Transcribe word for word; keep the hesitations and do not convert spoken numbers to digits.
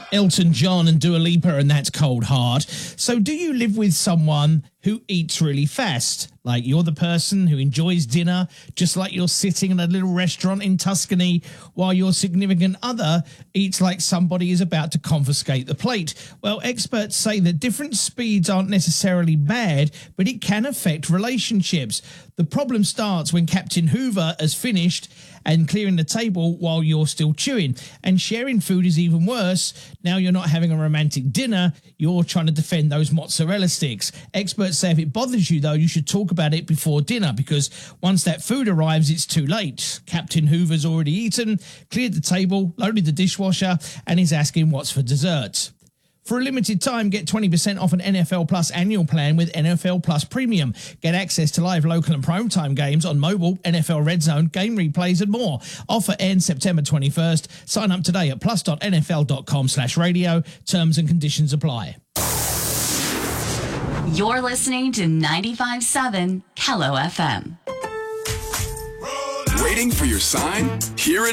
Elton John and Dua Lipa, and that's Cold Hard. So do you live with someone who eats really fast? Like you're the person who enjoys dinner, just like you're sitting in a little restaurant in Tuscany while your significant other eats like somebody is about to confiscate the plate. Well, experts say that different speeds aren't necessarily bad, but it can affect relationships. The problem starts when Captain Hoover has finished and clearing the table while you're still chewing. And sharing food is even worse. Now you're not having a romantic dinner, you're trying to defend those mozzarella sticks. Experts say if it bothers you, though, you should talk about it before dinner, because once that food arrives, it's too late. Captain Hoover's already eaten, cleared the table, loaded the dishwasher, and is asking what's for dessert. For a limited time, get twenty percent off an N F L Plus annual plan with N F L Plus Premium. Get access to live local and primetime games on mobile, N F L Red Zone, game replays and more. Offer ends September twenty-first. Sign up today at plus.nfl.com slash radio. Terms and conditions apply. You're listening to ninety-five point seven Kello F M. Waiting for your sign? Here it